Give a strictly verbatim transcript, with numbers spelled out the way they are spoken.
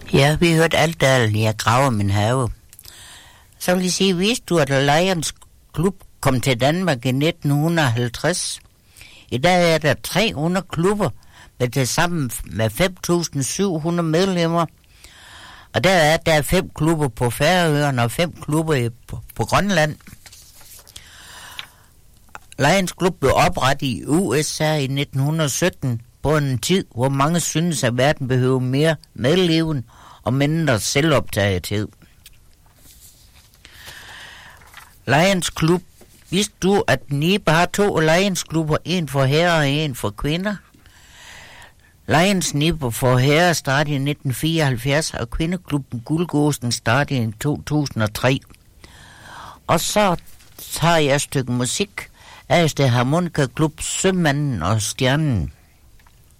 Ja, vi hørte alt der, jeg graver min have. Så vil jeg sige, vidste du, at Lions Klub kom til Danmark i nitten halvtreds? I dag er der tre hundrede klubber med det sammen med fem tusind syv hundrede medlemmer. Og der er der fem klubber på Færøerne og fem klubber på, på Grønland. Lions Klub blev oprettet i U S A i nitten sytten på en tid, hvor mange synes, at verden behøver mere medleven og mindre selvoptagethed. Lions Klub. Vidste du, at Nibe har to Lions Klubber, en for herrer og en for kvinder? Lions Nibe for herrer startede i nitten fireoghalvfjerds, og kvindeklubben Guldgåsen startede i to tusind og tre. Og så tager jeg et stykke musik af det harmonikaklub Sømanden og Stjernen.